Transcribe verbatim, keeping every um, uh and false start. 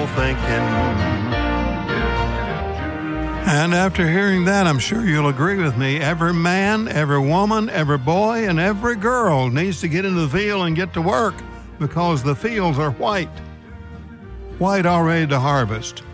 wishful thinking. And after hearing that, I'm sure you'll agree with me. Every man, every woman, every boy, and every girl needs to get into the field and get to work because the fields are white. White already to harvest.